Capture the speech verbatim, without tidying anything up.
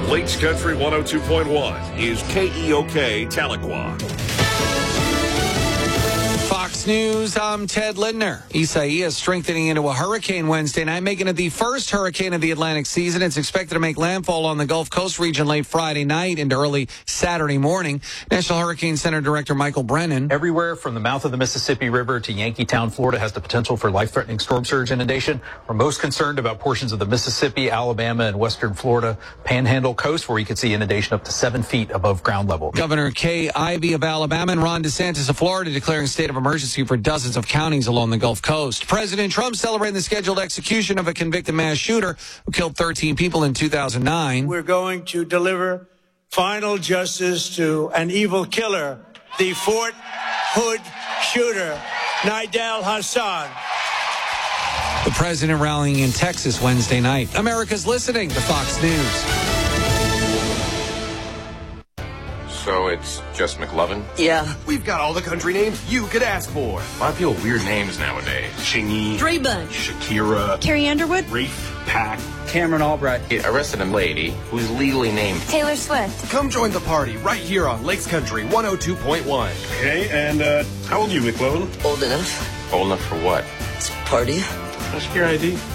Lakes Country one oh two point one is K E O K Tahlequah. Fox News, I'm Ted Lindner. Isaias strengthening into a hurricane Wednesday night, making it the first hurricane of the Atlantic season. It's expected to make landfall on the Gulf Coast region late Friday night into early Saturday morning. National Hurricane Center Director Michael Brennan. Everywhere from the mouth of the Mississippi River to Yankeetown, Florida, has the potential for life-threatening storm surge inundation. We're most concerned about portions of the Mississippi, Alabama, and western Florida Panhandle coast, where we could see inundation up to seven feet above ground level. Governor Kay Ivey of Alabama and Ron DeSantis of Florida declaring state of emergency for dozens of counties along the Gulf Coast. President Trump celebrating the scheduled execution of a convicted mass shooter who killed thirteen people in two thousand nine. We're going to deliver final justice to an evil killer, the Fort Hood shooter, Nidal Hasan. The president rallying in Texas Wednesday night. America's listening to Fox News. So it's just McLovin? Yeah. We've got all the country names you could ask for. A lot of people have weird names nowadays. Chingy, Dre Bunch, Shakira, Carrie Underwood, Rafe, Pack, Cameron Albright. It arrested a lady who's legally named Taylor Swift. Come join the party right here on Lakes Country one oh two point one. Okay, and uh, how old are you, McLovin? old enough. Old enough for what? It's a party. What's your I D?